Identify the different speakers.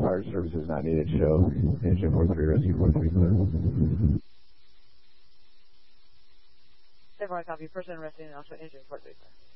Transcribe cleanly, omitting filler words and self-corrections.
Speaker 1: fire services not needed. Show engine 43, rescue 43 clear.
Speaker 2: 10-4, copy. Person resting and also engine 43 clear.